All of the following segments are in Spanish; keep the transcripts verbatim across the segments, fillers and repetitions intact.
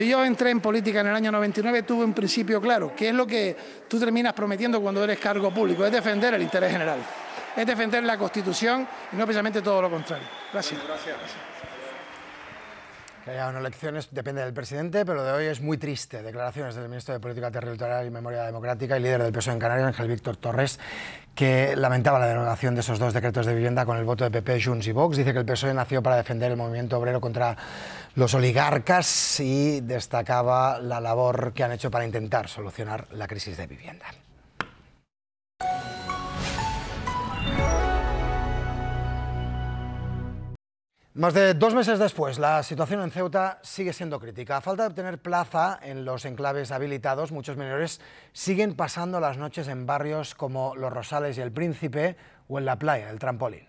Yo entré en política en el año noventa y nueve, tuve un principio claro, que es lo que tú terminas prometiendo cuando eres cargo público, es defender el interés general, es defender la Constitución y no precisamente todo lo contrario. Gracias. Gracias. Que haya unas elecciones depende del presidente, pero lo de hoy es muy triste. Declaraciones del ministro de Política Territorial y Memoria Democrática y líder del P S O E en Canarias, Ángel Víctor Torres, que lamentaba la derogación de esos dos decretos de vivienda con el voto de P P, Junts y Vox. Dice que el P S O E nació para defender el movimiento obrero contra los oligarcas y destacaba la labor que han hecho para intentar solucionar la crisis de vivienda. Más de dos meses después, la situación en Ceuta sigue siendo crítica. A falta de obtener plaza en los enclaves habilitados, muchos menores siguen pasando las noches en barrios como Los Rosales y El Príncipe o en la playa del Trampolín.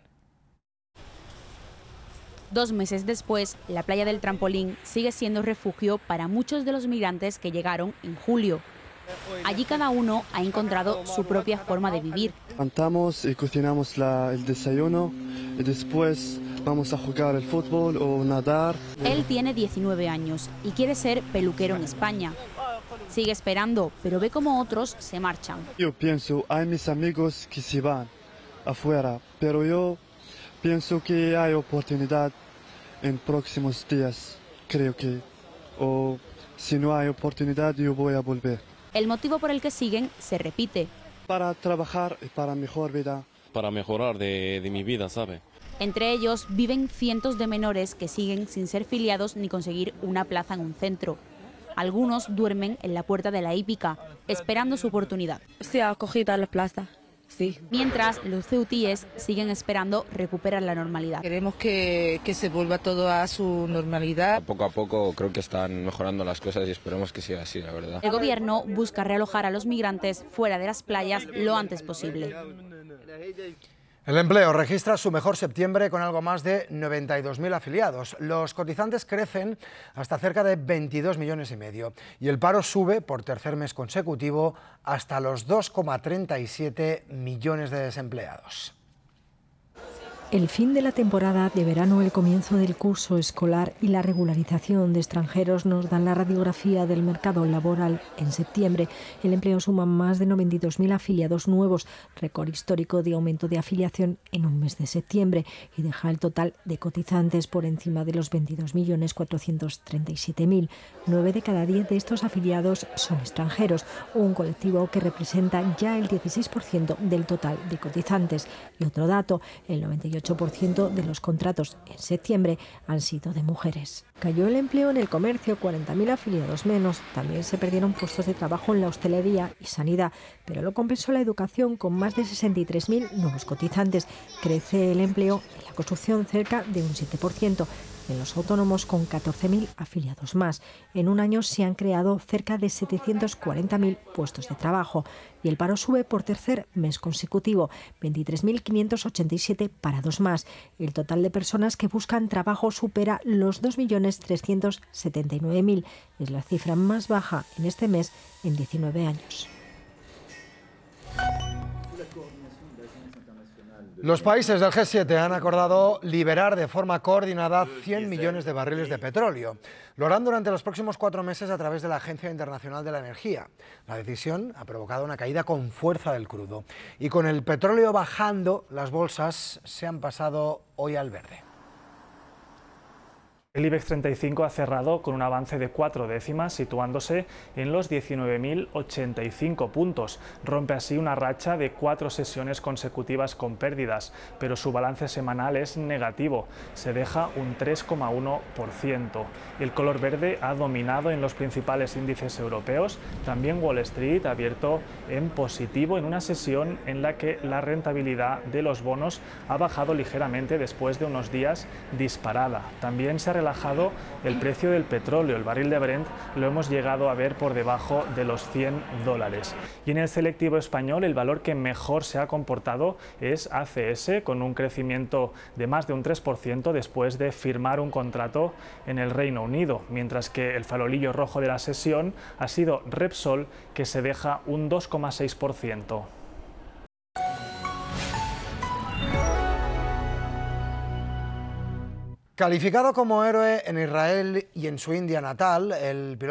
Dos meses después, la playa del Trampolín sigue siendo refugio para muchos de los migrantes que llegaron en julio. Allí cada uno ha encontrado su propia forma de vivir. Cantamos y cocinamos la, el desayuno y después vamos a jugar el fútbol o nadar. Él tiene diecinueve años y quiere ser peluquero en España. Sigue esperando, pero ve como otros se marchan. Yo pienso, hay mis amigos que se van afuera, pero yo pienso que hay oportunidad en próximos días, creo que. O si no hay oportunidad, yo voy a volver. El motivo por el que siguen se repite. Para trabajar y para mejor vida. Para mejorar de, de mi vida, ¿sabe? Entre ellos viven cientos de menores que siguen sin ser filiados ni conseguir una plaza en un centro. Algunos duermen en la puerta de la hípica, esperando su oportunidad. Sí, acogida a la plaza, sí. Mientras, los ceutíes siguen esperando recuperar la normalidad. Queremos que, que se vuelva todo a su normalidad. Poco a poco creo que están mejorando las cosas y esperemos que siga así, la verdad. El gobierno busca realojar a los migrantes fuera de las playas lo antes posible. El empleo registra su mejor septiembre con algo más de noventa y dos mil afiliados. Los cotizantes crecen hasta cerca de veintidós millones y medio y el paro sube por tercer mes consecutivo hasta los dos coma treinta y siete millones de desempleados. El fin de la temporada de verano, el comienzo del curso escolar y la regularización de extranjeros nos dan la radiografía del mercado laboral. En septiembre, el empleo suma más de noventa y dos mil afiliados nuevos, récord histórico de aumento de afiliación en un mes de septiembre, y deja el total de cotizantes por encima de los veintidós millones cuatrocientos treinta y siete mil. Nueve de cada diez de estos afiliados son extranjeros, un colectivo que representa ya el dieciséis por ciento del total de cotizantes. Y otro dato, el noventa y ocho por ciento de los contratos en septiembre han sido de mujeres. Cayó el empleo en el comercio, cuarenta mil afiliados menos. También se perdieron puestos de trabajo en la hostelería y sanidad, pero lo compensó la educación con más de sesenta y tres mil nuevos cotizantes. Crece el empleo en la construcción cerca de un siete por ciento. En los autónomos con catorce mil afiliados más. En un año se han creado cerca de setecientos cuarenta mil puestos de trabajo y el paro sube por tercer mes consecutivo, veintitrés mil quinientos ochenta y siete parados más. El total de personas que buscan trabajo supera los dos millones trescientos setenta y nueve mil. Es la cifra más baja en este mes en diecinueve años. Los países del G siete han acordado liberar de forma coordinada cien millones de barriles de petróleo. Lo harán durante los próximos cuatro meses a través de la Agencia Internacional de la Energía. La decisión ha provocado una caída con fuerza del crudo. Y con el petróleo bajando, las bolsas se han pasado hoy al verde. El IBEX treinta y cinco ha cerrado con un avance de cuatro décimas, situándose en los diecinueve mil ochenta y cinco puntos. Rompe así una racha de cuatro sesiones consecutivas con pérdidas, pero su balance semanal es negativo, se deja un tres coma uno por ciento. El color verde ha dominado en los principales índices europeos. También Wall Street ha abierto en positivo en una sesión en la que la rentabilidad de los bonos ha bajado ligeramente después de unos días disparada. También se ha relajado el precio del petróleo. El barril de Brent lo hemos llegado a ver por debajo de los cien dólares. Y en el selectivo español, el valor que mejor se ha comportado es A C S, con un crecimiento de más de un tres por ciento después de firmar un contrato en el Reino Unido, mientras que el farolillo rojo de la sesión ha sido Repsol, que se deja un dos coma seis por ciento. Calificado como héroe en Israel y en su India natal, el piloto